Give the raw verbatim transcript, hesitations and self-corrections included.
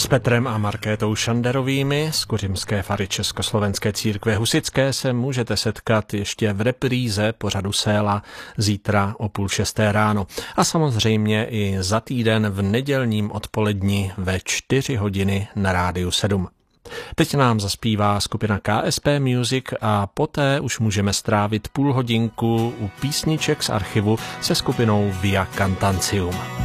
S Petrem a Markétou Šanderovými z Kořimské fary Československé církve husitské se můžete setkat ještě v repríze pořadu Séla zítra o půl šesté ráno. A samozřejmě i za týden v nedělním odpoledni ve čtyři hodiny na Rádiu sedm. Teď nám zaspívá skupina K S P Music a poté už můžeme strávit půl hodinku u písniček z archivu se skupinou Via Cantancium.